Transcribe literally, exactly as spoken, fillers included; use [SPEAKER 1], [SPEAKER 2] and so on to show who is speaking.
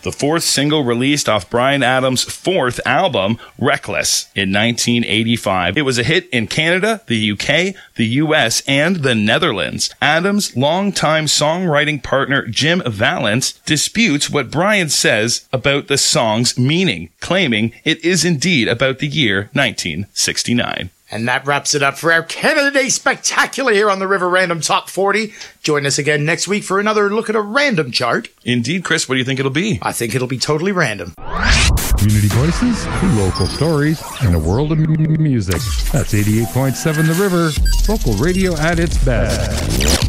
[SPEAKER 1] the fourth single released off Bryan Adams' fourth album, Reckless, in nineteen eighty-five. It was a hit in Canada, the U K, the U S, and the Netherlands. Adams' longtime songwriting partner Jim Vallance disputes what Bryan says about the song's meaning, claiming it is indeed about the year nineteen sixty-nine.
[SPEAKER 2] And that wraps it up for our Canada Day Spectacular here on the River Random Top forty. Join us again next week for another look at a random chart.
[SPEAKER 1] Indeed, Chris, what do you think it'll be?
[SPEAKER 2] I think it'll be totally random.
[SPEAKER 3] Community voices, local stories, and a world of m- music. That's eighty-eight point seven The River, local radio at its best.